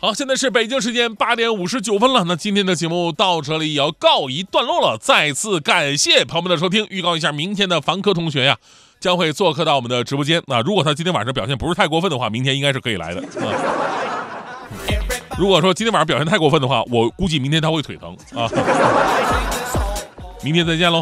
好，现在是北京时间8点59分了。那今天的节目到这里也要告一段落了。再次感谢朋友们的收听，预告一下，明天的凡科同学呀，将会做客到我们的直播间。那如果他今天晚上表现不是太过分的话，明天应该是可以来的。如果说今天晚上表现太过分的话，我估计明天他会腿疼啊。明天再见喽。